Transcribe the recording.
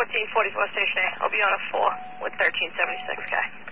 1444 stationary. I'll be on a 4 with 1376, K.